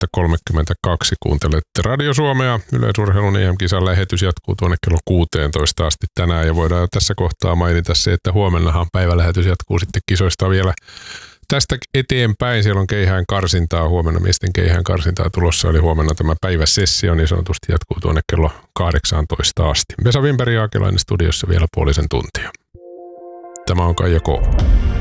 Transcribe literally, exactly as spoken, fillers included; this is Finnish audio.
kaksituhattakolmekymmentäkaksi. Kuuntelette Radio Suomea. Yleisurheilun E M-kisan lähetys jatkuu tuonne kello kuusitoista asti tänään. Ja voidaan jo tässä kohtaa mainita se, että huomennahan päivälähetys jatkuu sitten kisoista vielä tästä eteenpäin. Siellä on keihään karsintaa, huomenna miesten keihään karsintaa tulossa, eli huomenna tämä päiväsessio niin sanotusti jatkuu tuonne kello kahdeksantoista asti. Vesa Wimberg ja Aakelainen studiossa vielä puolisen tuntia. Tämä on Kaija K.